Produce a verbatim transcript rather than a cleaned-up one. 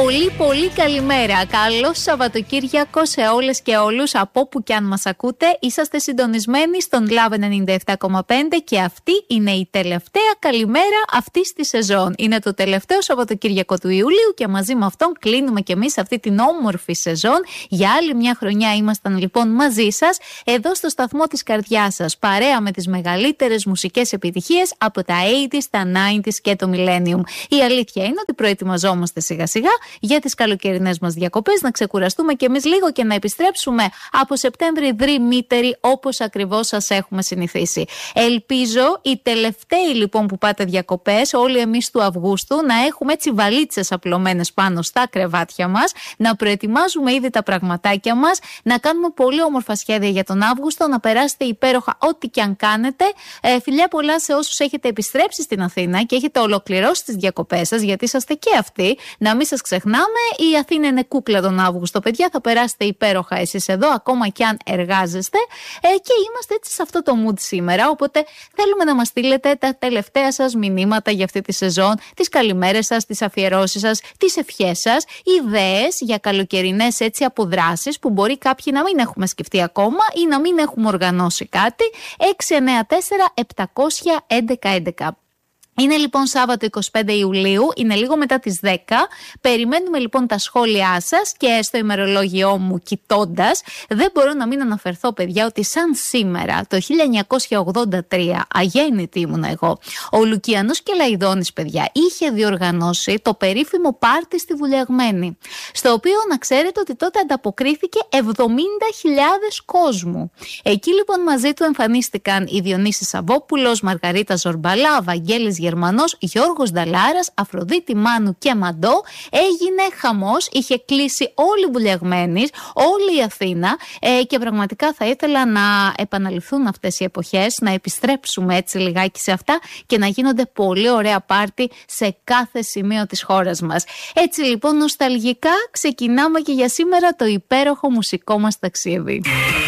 Πολύ πολύ καλημέρα. Καλό Σαββατοκύριακο σε όλες και όλους από όπου και αν μας ακούτε. Είσαστε συντονισμένοι στον Love ενενήντα επτά κόμμα πέντε και αυτή είναι η τελευταία καλημέρα αυτής της σεζόν. Είναι το τελευταίο Σαββατοκύριακο του Ιουλίου και μαζί με αυτόν κλείνουμε και εμείς αυτή την όμορφη σεζόν. Για άλλη μια χρονιά ήμασταν λοιπόν μαζί σας εδώ στο σταθμό της καρδιάς σας, παρέα με τις μεγαλύτερες μουσικές επιτυχίες από τα ογδόντα, τα ενενήντα και το Millennium. Η αλήθεια είναι ότι προετοιμαζόμαστε σιγά σιγά για τις καλοκαιρινές μας διακοπές, να ξεκουραστούμε κι εμείς λίγο και να επιστρέψουμε από Σεπτέμβρη δρυμύτεροι όπως ακριβώς σας έχουμε συνηθίσει. Ελπίζω οι τελευταίοι λοιπόν που πάτε διακοπές, όλοι εμείς του Αυγούστου, να έχουμε έτσι βαλίτσες απλωμένες πάνω στα κρεβάτια μας, να προετοιμάζουμε ήδη τα πραγματάκια μας, να κάνουμε πολύ όμορφα σχέδια για τον Αύγουστο, να περάσετε υπέροχα ό,τι και αν κάνετε. Ε, φιλιά πολλά σε όσους έχετε επιστρέψει στην Αθήνα και έχετε ολοκληρώσει τις διακοπές σας, γιατί είσαστε και αυτοί. Να μην σας ξεχνάμε, η Αθήνα είναι κούκλα τον Αύγουστο, παιδιά. Θα περάσετε υπέροχα εσείς εδώ, ακόμα κι αν εργάζεστε. Ε, και είμαστε έτσι σε αυτό το mood σήμερα. Οπότε θέλουμε να μας στείλετε τα τελευταία σας μηνύματα για αυτή τη σεζόν, τις καλημέρες σας, τις αφιερώσεις σας, τις ευχές σας, ιδέες για καλοκαιρινές έτσι αποδράσεις που μπορεί κάποιοι να μην έχουμε σκεφτεί ακόμα ή να μην έχουμε οργανώσει κάτι. έξι εννιά τέσσερα επτακόσια έντεκα έντεκα. Είναι λοιπόν Σάββατο εικοστή πέμπτη Ιουλίου, είναι λίγο μετά τις δέκα. Περιμένουμε λοιπόν τα σχόλιά σας και στο ημερολόγιό μου κοιτώντας, δεν μπορώ να μην αναφερθώ, παιδιά, ότι σαν σήμερα το χίλια εννιακόσια ογδόντα τρία, αγέννητη ήμουνα εγώ, ο Λουκιανός Κελαϊδόνης, παιδιά, είχε διοργανώσει το περίφημο πάρτι στη Βουλιαγμένη, στο οποίο να ξέρετε ότι τότε ανταποκρίθηκε εβδομήντα χιλιάδες κόσμου. Εκεί λοιπόν μαζί του εμφανίστηκαν η Διονύση Σαββόπουλος, Μαργαρίτα Ζορμπαλά, Βαγγέλης Γερμανός, Γιώργος Νταλάρας, Αφροδίτη Μάνου και Μαντό. Έγινε χαμός, είχε κλείσει όλη η Βουλιαγμένη, όλη η Αθήνα ε, και πραγματικά θα ήθελα να επαναληφθούν αυτές οι εποχές, να επιστρέψουμε έτσι λιγάκι σε αυτά και να γίνονται πολύ ωραία πάρτι σε κάθε σημείο της χώρας μας. Έτσι λοιπόν νοσταλγικά ξεκινάμε και για σήμερα το υπέροχο μουσικό μας ταξίδι.